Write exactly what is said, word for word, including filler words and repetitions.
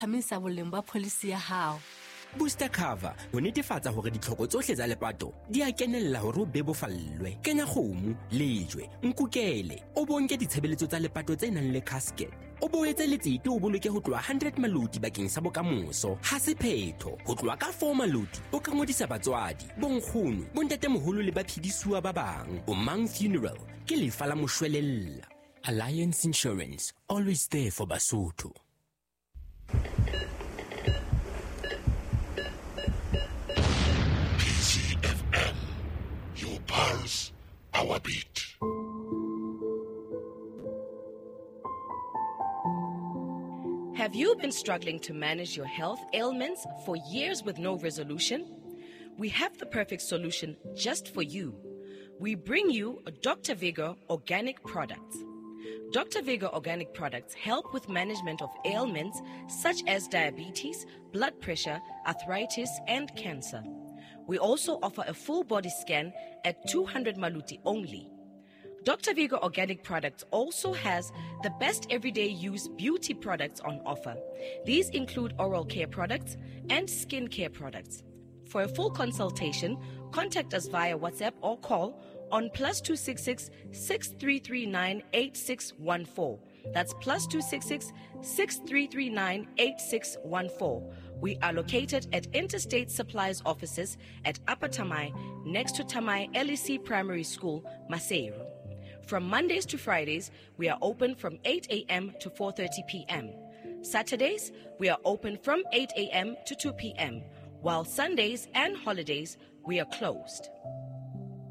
phamisa boleng ba policy ya hao. Booster cover ho netefatsa hore ditlhoko tsohle tsa lepato di a kenella hore o bebofallwe. Kenya kgomo, lejwe, nkukele, o bonke ditshebeletso tsa lepato tse nang le casket. O boetse letsete o boloke ho tloha one hundred maloti bakeng sa bokamoso. Ha se phetho, ho tloha ka four maloti o ka ngodisa batswadi, bonkgono, bontatemoholo le baphedisuwa ba bang. Omang Funeral ke lefa la moshwelella. Alliance Insurance, always there for Basotho. Pulse, our beat. Have you been struggling to manage your health ailments for years with no resolution? We have the perfect solution just for you. We bring you Doctor Vigor Organic Products. Doctor Vigor Organic Products help with management of ailments such as diabetes, blood pressure, arthritis, and cancer. We also offer a full body scan at two hundred Maluti only. Doctor Vigor Organic Products also has the best everyday use beauty products on offer. These include oral care products and skin care products. For a full consultation, contact us via WhatsApp or call on plus two six six, six three three nine, eight six one four. That's plus two six six, six three three nine, eight six one four. We are located at Interstate Supplies offices at Upper Tamai, next to Tamai L E C Primary School, Maseru. From Mondays to Fridays, we are open from eight a.m. to four thirty p.m. Saturdays, we are open from eight a.m. to two p.m., while Sundays and holidays, we are closed.